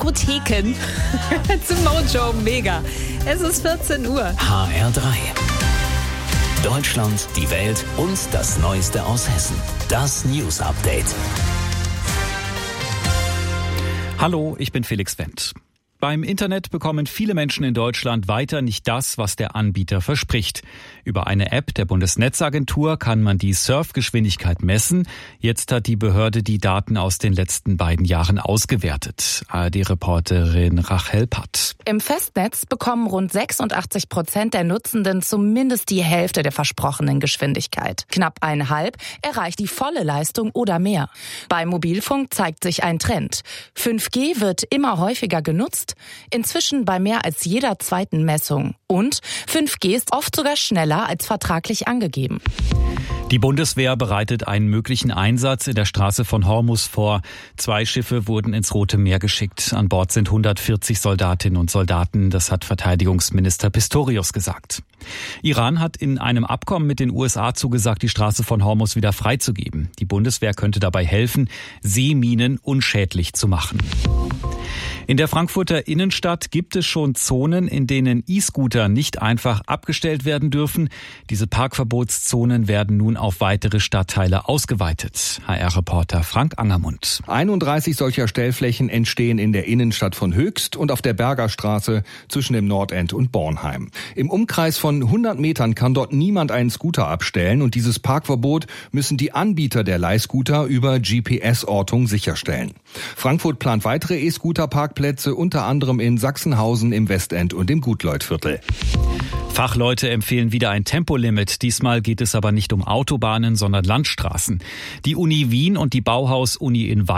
Diskotheken zum Mojo, mega. Es ist 14 Uhr. HR3. Deutschland, die Welt und das Neueste aus Hessen. Das News Update. Hallo, ich bin Felix Wendt. Beim Internet bekommen viele Menschen in Deutschland weiter nicht das, was der Anbieter verspricht. Über eine App der Bundesnetzagentur kann man die Surfgeschwindigkeit messen. Jetzt hat die Behörde die Daten aus den letzten beiden Jahren ausgewertet. ARD-Reporterin Rachel Patt. Im Festnetz bekommen rund 86% der Nutzenden zumindest die Hälfte der versprochenen Geschwindigkeit. Knapp 1,5 erreicht die volle Leistung oder mehr. Beim Mobilfunk zeigt sich ein Trend. 5G wird immer häufiger genutzt. Inzwischen bei mehr als jeder zweiten Messung. Und 5G ist oft sogar schneller als vertraglich angegeben. Die Bundeswehr bereitet einen möglichen Einsatz in der Straße von Hormuz vor. 2 Schiffe wurden ins Rote Meer geschickt. An Bord sind 140 Soldatinnen und Soldaten. Das hat Verteidigungsminister Pistorius gesagt. Iran hat in einem Abkommen mit den USA zugesagt, die Straße von Hormuz wieder freizugeben. Die Bundeswehr könnte dabei helfen, Seeminen unschädlich zu machen. In der Frankfurter Innenstadt gibt es schon Zonen, in denen E-Scooter nicht einfach abgestellt werden dürfen. Diese Parkverbotszonen werden nun auf weitere Stadtteile ausgeweitet. HR-Reporter Frank Angermund. 31 solcher Stellflächen entstehen in der Innenstadt von Höchst und auf der Bergerstraße zwischen dem Nordend und Bornheim. Im Umkreis von 100 Metern kann dort niemand einen Scooter abstellen und dieses Parkverbot müssen die Anbieter der Leihscooter über GPS-Ortung sicherstellen. Frankfurt plant weitere E-Scooter-Parkplätze, unter anderem in Sachsenhausen, im Westend und im Gutleutviertel. Fachleute empfehlen wieder ein Tempolimit. Diesmal geht es aber nicht um Autobahnen, sondern Landstraßen. Die Uni Wien und die Bauhaus-Uni in Weimar